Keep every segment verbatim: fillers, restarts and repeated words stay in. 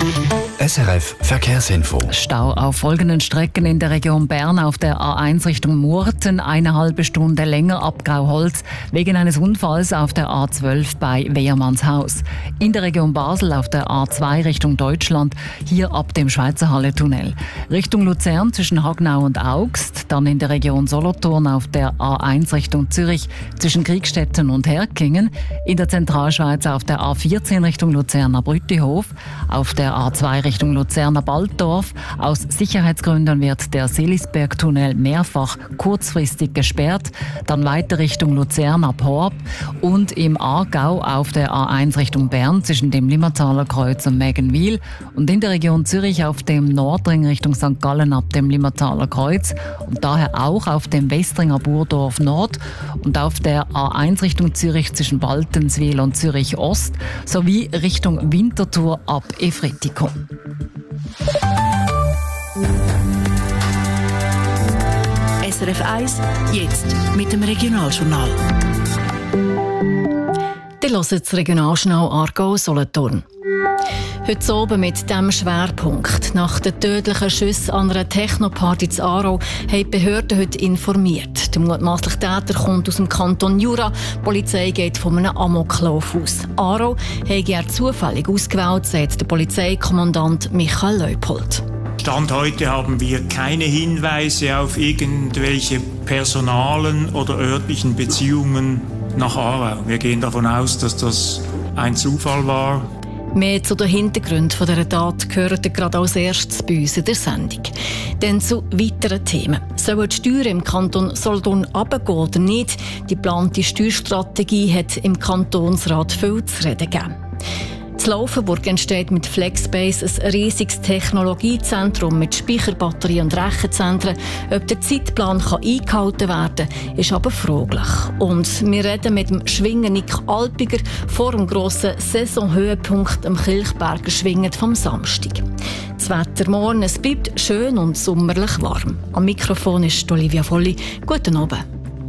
S R F Verkehrsinfo. Stau auf folgenden Strecken in der Region Bern auf der A eins Richtung Murten, eine halbe Stunde länger ab Grauholz wegen eines Unfalls auf der A zwölf bei Wehrmannshaus. In der Region Basel auf der A zwei Richtung Deutschland, hier ab dem Schweizerhalle-Tunnel. Richtung Luzern zwischen Hagnau und Augst, dann in der Region Solothurn auf der A eins Richtung Zürich zwischen Kriegstetten und Herkingen, in der Zentralschweiz auf der A vierzehn Richtung Luzerner Brüttihof, auf der A zwei Richtung Luzerner Balddorf. Aus Sicherheitsgründen wird der Seelisberg-Tunnel mehrfach kurzfristig gesperrt. Dann weiter Richtung Luzern ab Horb und im Aargau auf der A eins Richtung Bern zwischen dem Limmertaler Kreuz und Mägenwil und in der Region Zürich auf dem Nordring Richtung Sankt Gallen ab dem Limmertaler Kreuz und daher auch auf dem Westringer Burdorf Nord und auf der A eins Richtung Zürich zwischen Baltenswil und Zürich Ost sowie Richtung Winterthur ab Efretikum. S R F eins, jetzt mit dem Regionaljournal. Ihr hört das Regionaljournal Aargau-Solothurn. Heute oben mit diesem Schwerpunkt. Nach den tödlichen Schüssen an einer Technoparty in Aarau haben die Behörden heute informiert. Der mutmaßliche Täter kommt aus dem Kanton Jura. Die Polizei geht von einem Amoklauf aus. Aarau habe er zufällig ausgewählt, sagt der Polizeikommandant Michael Leupold. Stand heute haben wir keine Hinweise auf irgendwelche personalen oder örtlichen Beziehungen nach Aarau. Wir gehen davon aus, dass das ein Zufall war. Mehr zu den Hintergründen dieser Tat gehört gerade als erstes bei uns in der Sendung. Dann zu weiteren Themen. Sollen die Steuern im Kanton Solothurn runtergehen oder nicht? Die geplante Steuerstrategie hat im Kantonsrat viel zu reden gegeben. In Laufenburg entsteht mit Flexbase ein riesiges Technologiezentrum mit Speicherbatterien und Rechenzentren. Ob der Zeitplan kann eingehalten werden kann, ist aber fraglich. Und wir reden mit dem Schwinger Nick Alpiger vor dem grossen Saisonhöhepunkt am Kilchberger Schwingen vom Samstag. Das Wetter morgen, es bleibt schön und sommerlich warm. Am Mikrofon ist Olivia Volli. Guten Abend.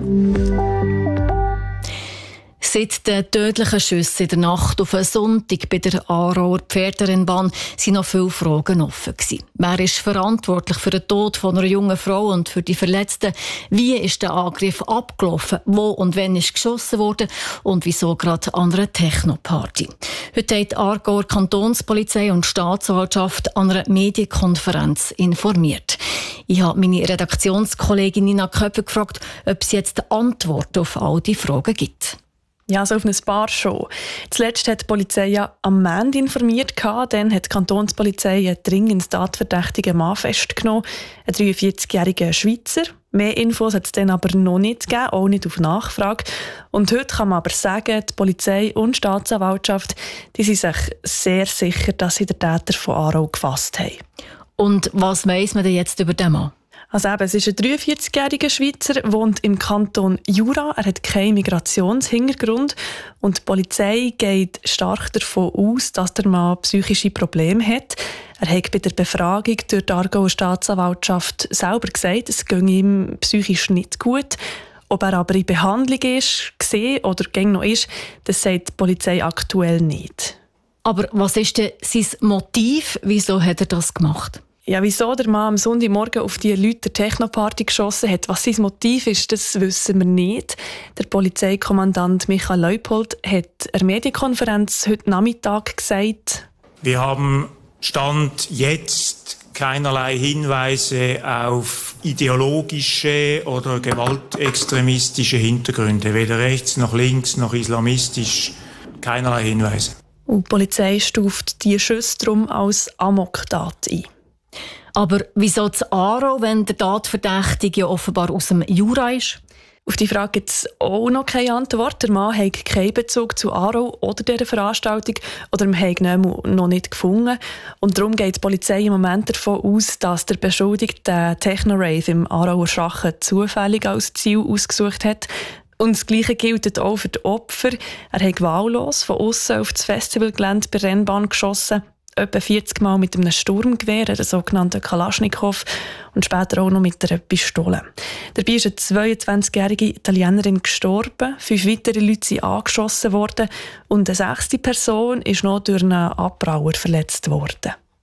Seit den tödlichen Schüssen in der Nacht auf einen Sonntag bei der Aarauer Pferderennbahn sind noch viele Fragen offen gewesen. Wer ist verantwortlich für den Tod von einer jungen Frau und für die Verletzten? Wie ist der Angriff abgelaufen? Wo und wann ist geschossen worden? Und wieso gerade an einer Technoparty? Heute hat die Aargauer Kantonspolizei und Staatsanwaltschaft an einer Medienkonferenz informiert. Ich habe meine Redaktionskollegin Nina Köpfer gefragt, ob es jetzt Antworten auf all die Fragen gibt. Ja, so auf ein paar schon. Zuletzt hat die Polizei ja am Montag informiert, dann hat die Kantonspolizei einen dringend tatverdächtigen Mann festgenommen, einen dreiundvierzigjährigen Schweizer. Mehr Infos hat es dann aber noch nicht gegeben, auch nicht auf Nachfrage. Und heute kann man aber sagen, die Polizei und die Staatsanwaltschaft, die sind sich sehr sicher, dass sie den Täter von Aarau gefasst haben. Und was weiss man denn jetzt über den Mann? Also eben, es ist ein dreiundvierzigjähriger Schweizer, wohnt im Kanton Jura. Er hat keinen Migrationshintergrund und die Polizei geht stark davon aus, dass der Mann psychische Probleme hat. Er hat bei der Befragung durch die Aargauer Staatsanwaltschaft selber gesagt, es gehe ihm psychisch nicht gut. Ob er aber in Behandlung ist, gesehen oder gäng noch ist, das sagt die Polizei aktuell nicht. Aber was ist denn sein Motiv? Wieso hat er das gemacht? Ja, wieso der Mann am Sonntagmorgen auf die Leute der Technoparty geschossen hat, was sein Motiv ist, das wissen wir nicht. Der Polizeikommandant Michael Leupold hat einer Medienkonferenz heute Nachmittag gesagt: Wir haben Stand jetzt keinerlei Hinweise auf ideologische oder gewaltextremistische Hintergründe, weder rechts noch links noch islamistisch, keinerlei Hinweise. Und die Polizei stuft die Schüsse darum als Amoktat ein. Aber wieso zu Aarau, wenn der Tatverdächtige ja offenbar aus dem Jura ist? Auf die Frage gibt es auch noch keine Antwort. Der Mann hat keinen Bezug zu Aarau oder dieser Veranstaltung oder wir haben ihn noch nicht gefunden. Und darum geht die Polizei im Moment davon aus, dass der Beschuldigte den Techno-Rave im Aarauer Schachen zufällig als Ziel ausgesucht hat. Und das Gleiche gilt auch für die Opfer. Er hat wahllos von außen auf das Festivalgelände bei der Rennbahn geschossen. Etwa vierzig Mal mit einem Sturmgewehr, der sogenannten Kalaschnikow, und später auch noch mit einer Pistole. Dabei ist eine zweiundzwanzigjährige Italienerin gestorben, fünf weitere Leute sind angeschossen worden und eine sechste Person ist noch durch einen Abpraller verletzt worden.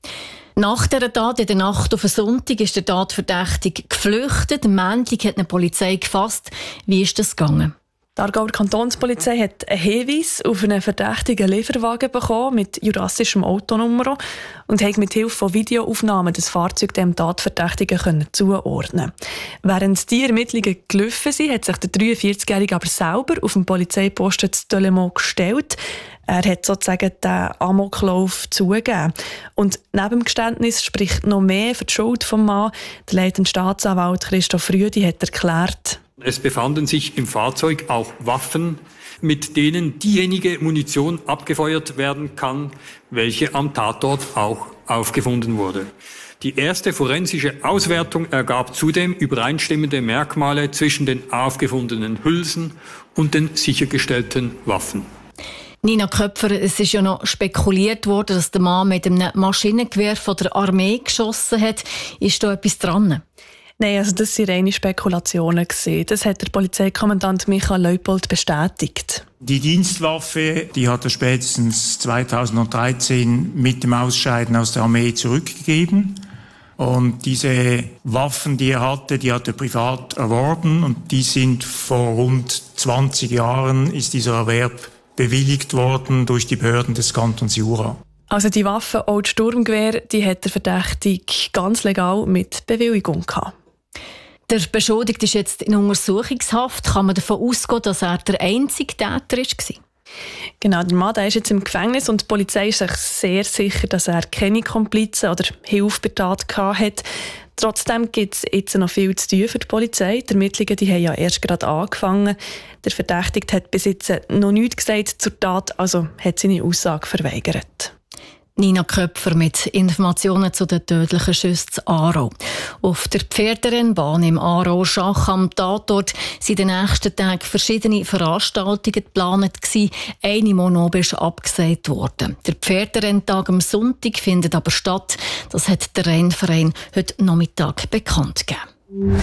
Nach dieser Tat in der Nacht auf einen Sonntag ist der Tatverdächtige geflüchtet. Am Montag hat eine Polizei gefasst. Wie ist das gegangen? Die Aargauer Kantonspolizei hat einen Hinweis auf einen verdächtigen Lieferwagen bekommen mit jurassischem Autonummer und hat mit Hilfe von Videoaufnahmen das Fahrzeug dem Tatverdächtigen können zuordnen. Während die Ermittlungen gelaufen sind, hat sich der dreiundvierzigjährige aber selber auf dem Polizeiposten zu Delemont gestellt. Er hat sozusagen den Amoklauf zugegeben. Und neben dem Geständnis spricht noch mehr für die Schuld des Mannes. Der leitende Staatsanwalt Christoph Rüdi hat erklärt: Es befanden sich im Fahrzeug auch Waffen, mit denen diejenige Munition abgefeuert werden kann, welche am Tatort auch aufgefunden wurde. Die erste forensische Auswertung ergab zudem übereinstimmende Merkmale zwischen den aufgefundenen Hülsen und den sichergestellten Waffen. Nina Köpfer, es ist ja noch spekuliert worden, dass der Mann mit einem Maschinengewehr von der Armee geschossen hat. Ist da etwas dran? Nein, also das waren reine Spekulationen. Das hat der Polizeikommandant Michael Leupold bestätigt. Die Dienstwaffe, die hat er spätestens zweitausenddreizehn mit dem Ausscheiden aus der Armee zurückgegeben. Und diese Waffen, die er hatte, die hat er privat erworben. Und die sind vor rund zwanzig Jahren, ist dieser Erwerb bewilligt worden durch die Behörden des Kantons Jura. Also die Waffe, auch das Sturmgewehr, die hat der Verdächtige ganz legal mit Bewilligung gehabt. Der Beschuldigte ist jetzt in Untersuchungshaft. Kann man davon ausgehen, dass er der einzige Täter war? Genau, der Mann der ist jetzt im Gefängnis und die Polizei ist sich sehr sicher, dass er keine Komplizen oder Hilfe bei der Tat hatte. Trotzdem gibt es jetzt noch viel zu tun für die Polizei. Die Ermittlungen die haben ja erst gerade angefangen. Der Verdächtige hat bis jetzt noch nichts gesagt zur Tat, also hat seine Aussage verweigert. Nina Köpfer mit Informationen zu den tödlichen Schüssen zu Aarau. Auf der Pferderennbahn im Aarau-Schach am Tatort sind in den nächsten Tagen verschiedene Veranstaltungen geplant gewesen. Eine Monobe ist abgesagt worden. Der Pferderenntag am Sonntag findet aber statt. Das hat der Rennverein heute Nachmittag bekannt gegeben.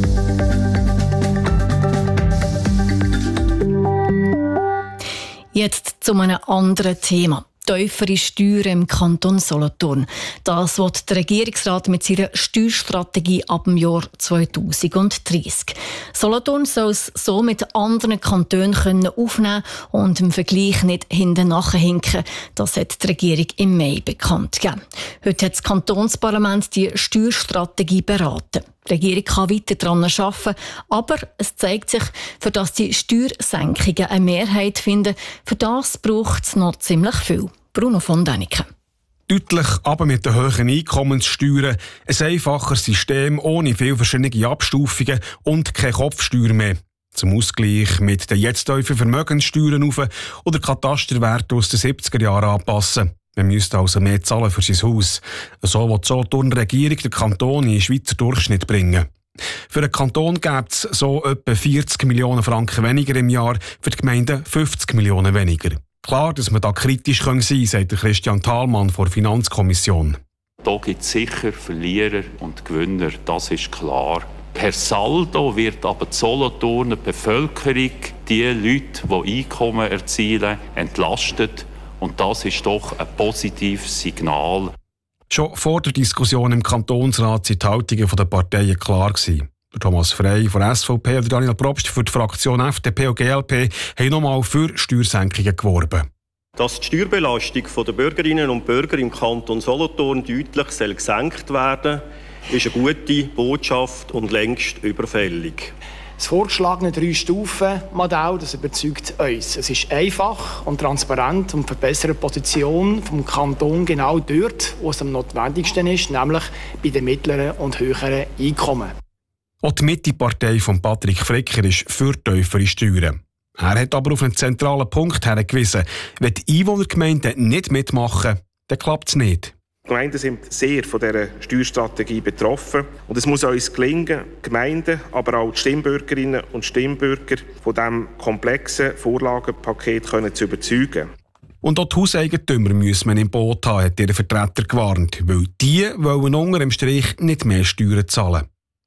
Jetzt zu einem anderen Thema. Tiefere Steuern im Kanton Solothurn. Das will der Regierungsrat mit seiner Steuerstrategie ab dem Jahr zweitausenddreißig. Solothurn soll es so mit anderen Kantonen können aufnehmen und im Vergleich nicht hinten nachhinken. Das hat die Regierung im Mai bekannt gegeben. Heute hat das Kantonsparlament die Steuerstrategie beraten. Die Regierung kann weiter daran arbeiten, aber es zeigt sich, für das die Steuersenkungen eine Mehrheit finden, für das braucht es noch ziemlich viel. Bruno von Däniken. Deutlich aber mit den hohen Einkommenssteuern, ein einfaches System ohne viele verschiedene Abstufungen und keine Kopfsteuer mehr. Zum Ausgleich mit den jetzt tiefen Vermögenssteuern auf oder Katasterwerte aus den siebziger Jahren anpassen. Man müsste also mehr zahlen für sein Haus. So will die Solothurner Regierung den Kanton in den Schweizer Durchschnitt bringen. Für den Kanton gibt es so etwa vierzig Millionen Franken weniger im Jahr, für die Gemeinden fünfzig Millionen weniger. Klar, dass man da kritisch sein kann, sagt Christian Thalmann von der Finanzkommission. Da gibt es sicher Verlierer und Gewinner, das ist klar. Per Saldo wird aber die Solothurner Bevölkerung, die Leute, die Einkommen erzielen, entlastet. Und das ist doch ein positives Signal. Schon vor der Diskussion im Kantonsrat waren die Haltungen der Parteien klar gewesen. Thomas Frey von der S V P und Daniel Probst für die Fraktion F D P und G L P haben nochmal für Steuersenkungen geworben. Dass die Steuerbelastung der Bürgerinnen und Bürger im Kanton Solothurn deutlich gesenkt werden soll, ist eine gute Botschaft und längst überfällig. Das vorgeschlagene Drei-Stufen-Modell, das überzeugt uns. Es ist einfach und transparent und verbessert die Position des Kantons genau dort, wo es am notwendigsten ist, nämlich bei den mittleren und höheren Einkommen. Auch die Mitte-Partei von Patrick Fricker ist für tiefere Steuern. Er hat aber auf einen zentralen Punkt hingewiesen. Wenn die Einwohnergemeinden nicht mitmachen, dann klappt es nicht. Die Gemeinden sind sehr von dieser Steuerstrategie betroffen. Und es muss uns gelingen, Gemeinden, aber auch die Stimmbürgerinnen und Stimmbürger von diesem komplexen Vorlagenpaket zu überzeugen. Und auch die Hauseigentümer müssen wir im Boot haben, hat ihr Vertreter gewarnt, weil die wollen unter dem Strich nicht mehr Steuern zahlen.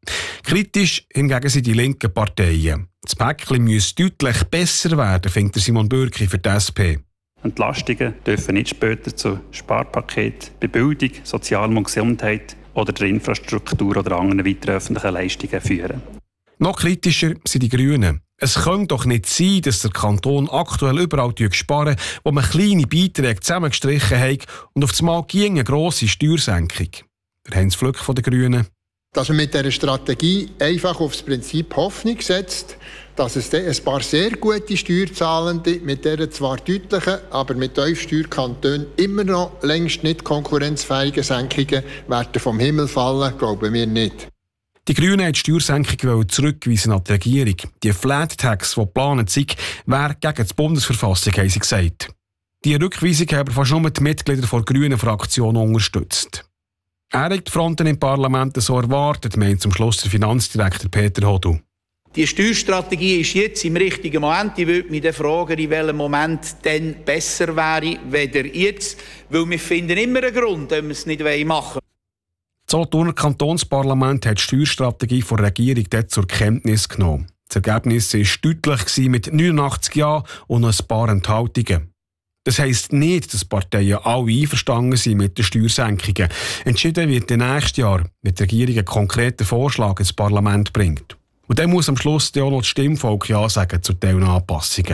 Kritisch hingegen sind die linken Parteien. Das Päckchen müsse deutlich besser werden, findet Simon Bürki für die S P. Entlastungen dürfen nicht später zu Sparpaketen bei Bildung, Sozialem und Gesundheit oder der Infrastruktur oder anderen weiteren öffentlichen Leistungen führen. Noch kritischer sind die Grünen. Es kann doch nicht sein, dass der Kanton aktuell überall sparen, wo man kleine Beiträge zusammengestrichen hat und auf einmal ging eine grosse Steuersenkung. Der Heinz Flück von den Grünen. Dass man mit dieser Strategie einfach auf das Prinzip Hoffnung setzt, dass es dann ein paar sehr gute Steuerzahlende mit dieser zwar deutlichen, aber mit Tiefsteuerkantonen immer noch längst nicht konkurrenzfähigen Senkungen werden vom Himmel fallen, glauben wir nicht. Die Grünen wollten die Steuersenkung zurückweisen an die Regierung. Die Flat Tax, die geplant sind, wäre gegen die Bundesverfassung, haben sie gesagt. Die Rückweisung haben fast nur die Mitglieder der grünen Fraktion unterstützt. Er hat die Fronten im Parlament so erwartet, meint zum Schluss der Finanzdirektor Peter Hodu. Die Steuerstrategie ist jetzt im richtigen Moment. Ich würde mich dann fragen, in welchem Moment denn besser wäre, weder jetzt. Weil wir finden immer einen Grund, wenn wir es nicht machen wollen. Das Solothurner Kantonsparlament hat die Steuerstrategie der Regierung dort zur Kenntnis genommen. Das Ergebnis war deutlich mit neunundachtzig Ja und noch ein paar Enthaltungen. Das heisst nicht, dass Parteien alle einverstanden sind mit den Steuersenkungen. Entschieden wird nächstes Jahr, wenn die Regierung einen konkreten Vorschlag ins Parlament bringt. Und dann muss am Schluss auch noch das Stimmvolk Ja sagen zu diesen Anpassungen.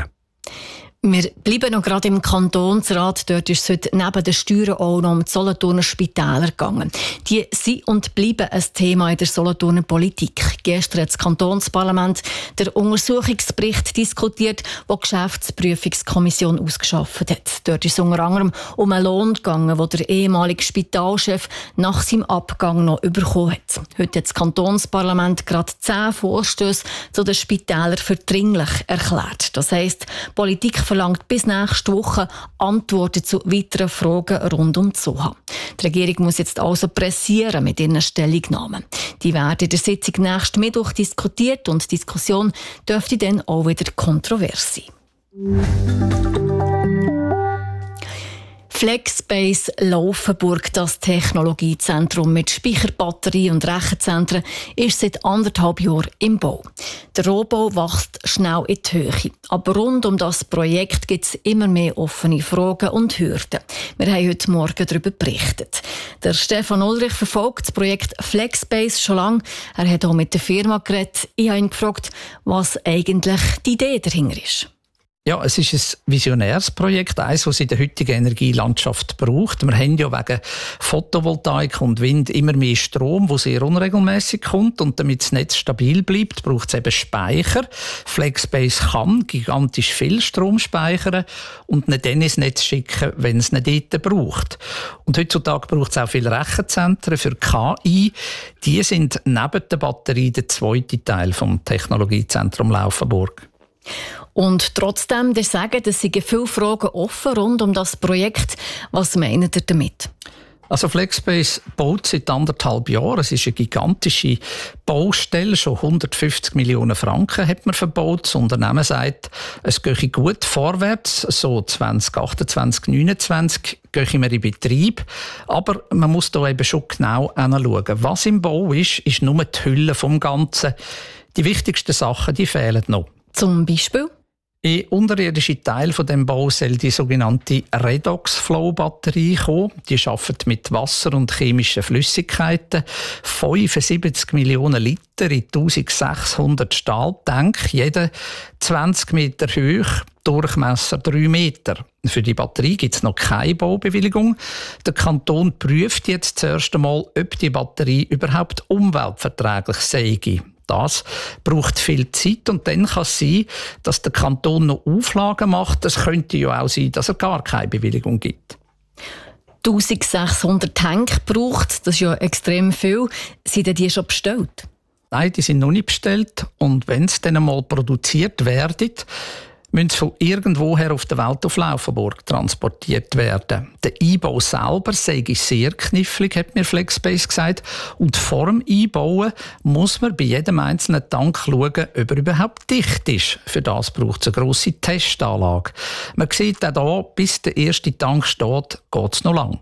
Wir bleiben noch gerade im Kantonsrat. Dort ist es heute neben den Steuern auch noch um die Solothurner Spitäler gegangen. Die sind und bleiben ein Thema in der Solothurner Politik. Gestern hat das Kantonsparlament den Untersuchungsbericht diskutiert, den die Geschäftsprüfungskommission ausgeschafft hat. Dort ist es unter anderem um einen Lohn gegangen, den der ehemalige Spitalchef nach seinem Abgang noch bekommen hat. Heute hat das Kantonsparlament gerade zehn Vorstöße zu den Spitälern für dringlich erklärt. Das heisst, Politik verlangt bis nächste Woche Antworten zu weiteren Fragen rund um die S O H A. Die Regierung muss jetzt also pressieren mit ihren Stellungnahmen. Die werden in der Sitzung nächsten Mittwoch diskutiert und die Diskussion dürfte dann auch wieder kontrovers sein. Flexbase Laufenburg, das Technologiezentrum mit Speicherbatterie und Rechenzentren, ist seit anderthalb Jahren im Bau. Der Rohbau wächst schnell in die Höhe. Aber rund um das Projekt gibt es immer mehr offene Fragen und Hürden. Wir haben heute Morgen darüber berichtet. Der Stefan Ulrich verfolgt das Projekt Flexbase schon lange. Er hat auch mit der Firma geredet. Ich habe ihn gefragt, was eigentlich die Idee dahinter ist. Ja, es ist ein visionäres Projekt, eines, das es in der heutigen Energielandschaft braucht. Wir haben ja wegen Photovoltaik und Wind immer mehr Strom, der sehr unregelmäßig kommt. Und damit das Netz stabil bleibt, braucht es eben Speicher. Flexbase kann gigantisch viel Strom speichern und nicht dann ins Netz schicken, wenn es nicht dort braucht. Und heutzutage braucht es auch viele Rechenzentren für K I. Die sind neben der Batterie der zweite Teil vom Technologiezentrum Laufenburg. Und trotzdem, ihr sagt, es sind viele Fragen offen rund um das Projekt. Was meint ihr damit? Also Flexbase baut seit anderthalb Jahren. Es ist eine gigantische Baustelle. Schon hundertfünfzig Millionen Franken hat man verbaut. Das Unternehmen sagt, es gehe gut vorwärts. So zwanzig achtundzwanzig, neunundzwanzig gehen wir in Betrieb. Aber man muss da eben schon genau hinschauen. Was im Bau ist, ist nur die Hülle vom Ganzen. Die wichtigsten Sachen, die fehlen noch. Zum Beispiel? In unterirdische Teil von dem Bau soll die sogenannte Redox-Flow-Batterie kommen. Die arbeitet mit Wasser und chemischen Flüssigkeiten. fünfundsiebzig Millionen Liter in eintausendsechshundert Stahltank, jeder zwanzig Meter hoch, Durchmesser drei Meter. Für die Batterie gibt es noch keine Baubewilligung. Der Kanton prüft jetzt zuerst einmal, ob die Batterie überhaupt umweltverträglich sei. Das braucht viel Zeit und dann kann es sein, dass der Kanton noch Auflagen macht. Es könnte ja auch sein, dass er gar keine Bewilligung gibt. eintausendsechshundert Tanks braucht, das ist ja extrem viel. Sind die schon bestellt? Nein, die sind noch nicht bestellt. Und wenn sie dann einmal produziert werden, müssen sie von irgendwoher auf der Welt auf Laufenburg transportiert werden. Der Einbau selber sei sehr knifflig, hat mir Flexbase gesagt. Und vor dem Einbauen muss man bei jedem einzelnen Tank schauen, ob er überhaupt dicht ist. Für das braucht es eine grosse Testanlage. Man sieht auch hier, bis der erste Tank steht, geht es noch lang.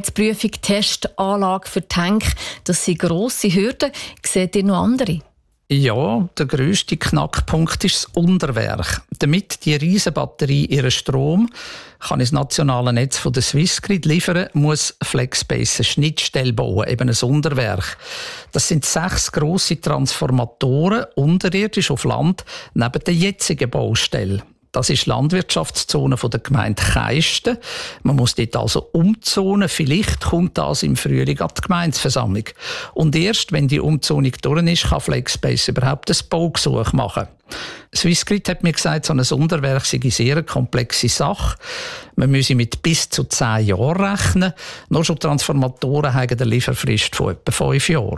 Umweltverträglichkeitsprüfung, Testanlage für Tank, das sind grosse Hürden. Seht ihr noch andere? Ja, der grösste Knackpunkt ist das Unterwerk. Damit die riesige Batterie ihren Strom kann ins nationale Netz von der Swissgrid liefern, muss Flexbase eine Schnittstelle bauen, eben ein Unterwerk. Das sind sechs grosse Transformatoren unterirdisch auf Land neben der jetzigen Baustelle. Das ist die Landwirtschaftszone der Gemeinde Keisten. Man muss dort also umzonen. Vielleicht kommt das im Frühling an die Gemeindeversammlung. Und erst, wenn die Umzonung durch ist, kann Flexbase überhaupt ein Baugesuch machen. Swissgrid hat mir gesagt, so ein Unterwerk sei eine sehr komplexe Sache. Man müsse mit bis zu zehn Jahren rechnen. Nur schon Transformatoren haben eine Lieferfrist von etwa fünf Jahren.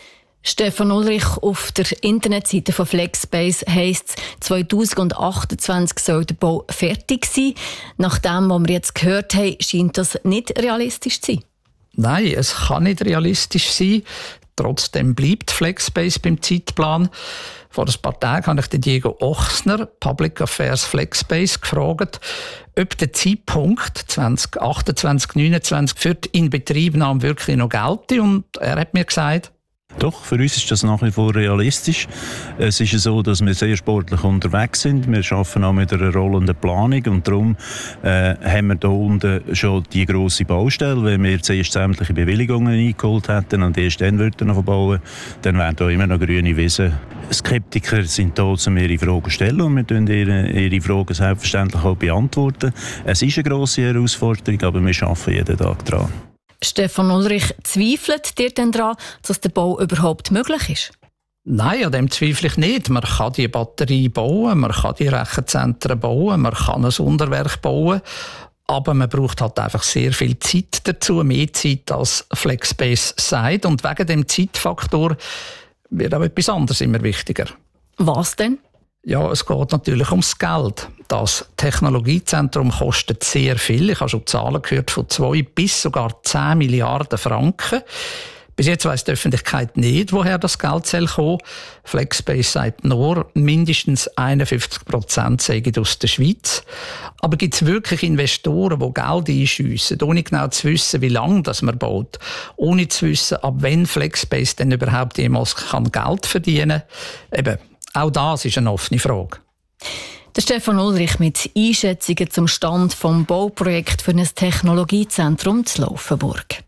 Stefan Ulrich, auf der Internetseite von Flexbase heisst es, zwanzig achtundzwanzig soll der Bau fertig sein. Nach dem, was wir jetzt gehört haben, scheint das nicht realistisch zu sein. Nein, es kann nicht realistisch sein. Trotzdem bleibt Flexbase beim Zeitplan. Vor ein paar Tagen habe ich den Diego Ochsner, Public Affairs Flexbase, gefragt, ob der Zeitpunkt zwanzig achtundzwanzig neunundzwanzig für die Inbetriebnahme wirklich noch gelte. Und er hat mir gesagt, doch, für uns ist das nach wie vor realistisch. Es ist so, dass wir sehr sportlich unterwegs sind. Wir arbeiten auch mit einer rollenden Planung und darum äh, haben wir hier unten schon die grosse Baustelle. Wenn wir zuerst sämtliche Bewilligungen eingeholt hätten und erst dann würden wir bauen, dann wären da immer noch grüne Wiesen. Skeptiker sind da, um ihre Fragen zu stellen und wir beantworten ihre, ihre Fragen selbstverständlich auch beantworten. Es ist eine grosse Herausforderung, aber wir arbeiten jeden Tag daran. Stefan Ulrich, zweifelt ihr denn daran, dass der Bau überhaupt möglich ist? Nein, an dem zweifle ich nicht. Man kann die Batterie bauen, man kann die Rechenzentren bauen, man kann ein Unterwerk bauen, aber man braucht halt einfach sehr viel Zeit dazu, mehr Zeit als Flexbase sagt. Und wegen dem Zeitfaktor wird auch etwas anderes immer wichtiger. Was denn? Ja, es geht natürlich ums Geld. Das Technologiezentrum kostet sehr viel. Ich habe schon Zahlen gehört von zwei bis sogar zehn Milliarden Franken. Bis jetzt weiss die Öffentlichkeit nicht, woher das Geld soll kommen. Flexbase sagt nur, mindestens einundfünfzig Prozent seien aus der Schweiz. Aber gibt es wirklich Investoren, die Geld einschiessen, ohne genau zu wissen, wie lange das man baut, ohne zu wissen, ab wann Flexbase denn überhaupt jemals kann Geld verdienen kann? Eben, auch das ist eine offene Frage. Der Stefan Ulrich mit Einschätzungen zum Stand des Bauprojekts für ein Technologiezentrum zu Laufenburg.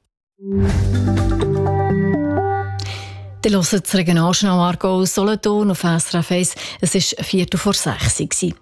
Ihr hört das Regionaljournal Aargau Solothurn auf S R F eins. Es war Viertel vor sechs.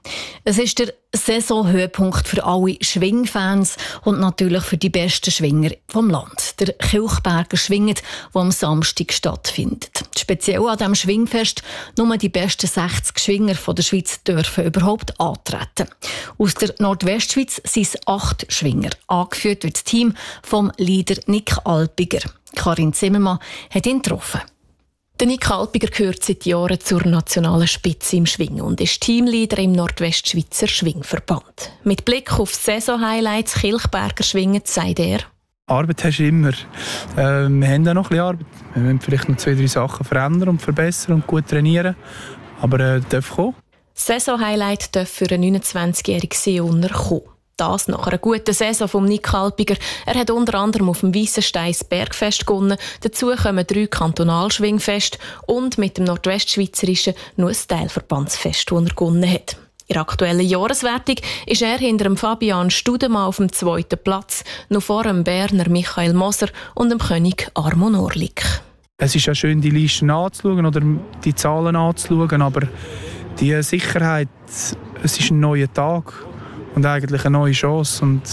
Es ist der Saisonhöhepunkt für alle Schwingfans und natürlich für die besten Schwinger vom Land. Der Kilchberger Schwinget, der am Samstag stattfindet. Speziell an diesem Schwingfest, nur die besten sechzig Schwinger von der Schweiz dürfen überhaupt antreten. Aus der Nordwestschweiz sind es acht Schwinger. Angeführt wird das Team vom Leader Nick Alpiger. Karin Zimmermann hat ihn getroffen. Der Nick Alpiger gehört seit Jahren zur nationalen Spitze im Schwingen und ist Teamleader im Nordwestschweizer Schwingverband. Mit Blick auf Saison-Highlights Kilchberger Schwingen sagt er: Arbeit hast du immer. Äh, wir haben auch noch ein bisschen Arbeit. Wir müssen vielleicht noch zwei, drei Sachen verändern und verbessern und gut trainieren. Aber es äh, darf kommen. Saison-Highlight darf für einen neunundzwanzigjährigen Seeunter kommen. Das nach einer guten Saison vom Nick Alpiger. Er hat unter anderem auf dem Weissenstein das Bergfest gewonnen. Dazu kommen drei Kantonalschwingfeste und mit dem Nordwestschweizerischen nur ein Teilverbandsfest, das er gewonnen hat. In der aktuellen Jahreswertung ist er hinter dem Fabian Studemann auf dem zweiten Platz, noch vor dem Berner Michael Moser und dem König Armon Orlik. Es ist ja schön, die Listen anzuschauen oder die Zahlen anzuschauen, aber die Sicherheit, es ist ein neuer Tag. Und eigentlich eine neue Chance. Und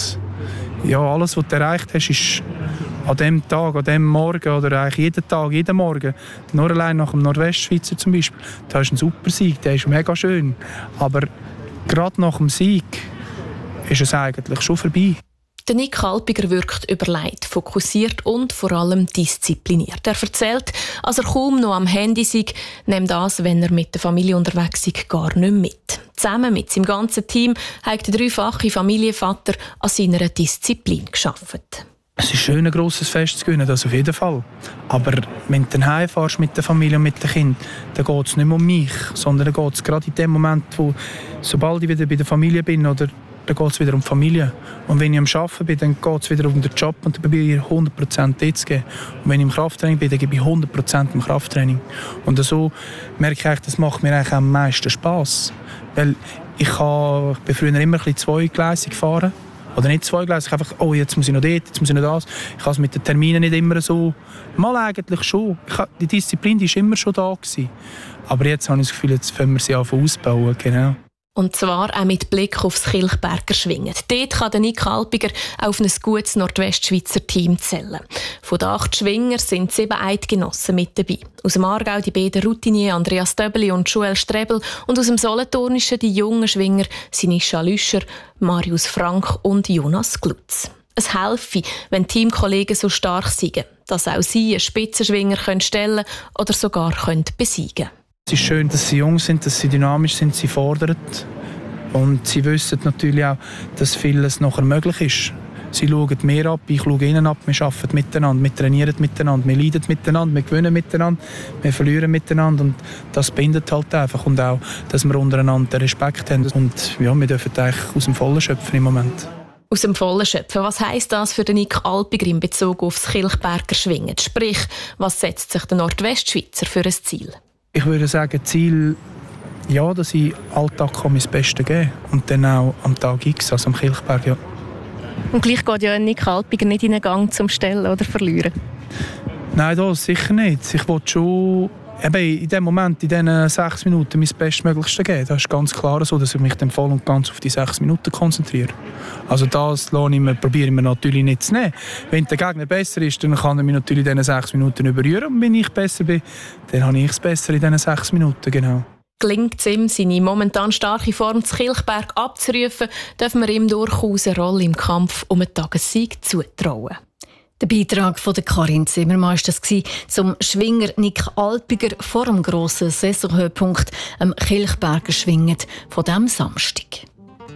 ja, alles, was du erreicht hast, ist an diesem Tag, an diesem Morgen oder eigentlich jeden Tag, jeden Morgen. Nur allein nach dem Nordwestschweizer zum Beispiel. Da ist ein super Sieg, der ist mega schön. Aber gerade nach dem Sieg ist es eigentlich schon vorbei. Der Nick Alpiger wirkt überlegt, fokussiert und vor allem diszipliniert. Er erzählt, als er kaum noch am Handy sei, nimmt das, wenn er mit der Familie unterwegs ist, gar nicht mit. Zusammen mit seinem ganzen Team hat der dreifache Familienvater an seiner Disziplin gearbeitet. Es ist schön, ein grosses Fest zu gewinnen, das auf jeden Fall. Aber wenn du dann heimfährst mit der Familie und mit den Kindern, dann geht es nicht mehr um mich, sondern dann geht es gerade in dem Moment, wo, sobald ich wieder bei der Familie bin oder dann geht es wieder um die Familie. Und wenn ich am Arbeiten bin, dann geht es wieder um den Job und dann probiere ich hundert Prozent dort zu geben. Und wenn ich im Krafttraining bin, dann gebe ich hundert Prozent im Krafttraining. Und so merke ich eigentlich, das macht mir eigentlich am meisten Spass. Weil ich, kann, ich bin früher immer ein bisschen zweigleisig gefahren. Oder nicht zweigleisig, einfach, oh, jetzt muss ich noch dort, jetzt muss ich noch das. Ich habe es mit den Terminen nicht immer so. Mal eigentlich schon. Ich habe, die Disziplin die war immer schon da gewesen. Aber jetzt habe ich das Gefühl, jetzt können wir sie anfangen ausbauen. Genau. Und zwar auch mit Blick aufs Kilchberger Schwingen. Dort kann der Nick Halpiger auf ein gutes Nordwestschweizer Team zählen. Von den acht Schwinger sind sieben Eidgenossen mit dabei. Aus dem Aargau die beiden Routinier Andreas Döbeli und Joel Strebel und aus dem Solothurnischen die jungen Schwinger Sinischa Lüscher, Marius Frank und Jonas Glutz. Es helfe, wenn Teamkollegen so stark sind, dass auch sie einen Spitzenschwinger stellen können oder sogar besiegen können. Es ist schön, dass sie jung sind, dass sie dynamisch sind, sie fordern. Und sie wissen natürlich auch, dass vieles nachher möglich ist. Sie schauen mehr ab, ich schaue ihnen ab, wir arbeiten miteinander, wir trainieren miteinander, wir leiden miteinander, wir gewinnen miteinander, wir verlieren miteinander und das bindet halt einfach. Und auch, dass wir untereinander Respekt haben. Und ja, wir dürfen eigentlich aus dem Vollen schöpfen im Moment. Aus dem Vollen schöpfen. Was heisst das für den Nick Halpiger in Bezug auf das Kilchberger Schwingen? Sprich, was setzt sich der Nordwestschweizer für ein Ziel? Ich würde sagen, Ziel, ja, dass ich Alltag mein Bestes geben und dann auch am Tag X, also am Kilchberg, ja. Und gleich geht ja Nick Halpiger nicht in den Gang zum Stellen oder Verlieren? Nein, das sicher nicht. Ich will schon eben in dem Moment, in diesen sechs Minuten, mein Bestmöglichstes geben. Das ist ganz klar so, dass ich mich dann voll und ganz auf die sechs Minuten konzentriere. Also das ich mir, probiere ich mir natürlich nicht zu nehmen. Wenn der Gegner besser ist, dann kann er mich natürlich in diesen sechs Minuten überrühren. Und wenn ich besser bin, dann habe ich es besser in diesen sechs Minuten, genau. Gelingt es ihm, seine momentan starke Form zu Kilchberg abzurufen, dürfen wir ihm durchaus eine Rolle im Kampf um einen Tagessieg zutrauen. Der Beitrag von Karin Zimmermann war das zum Schwinger Nick Halpiger vor dem grossen Saisonhöhepunkt am Kilchberger Schwingen von diesem Samstag.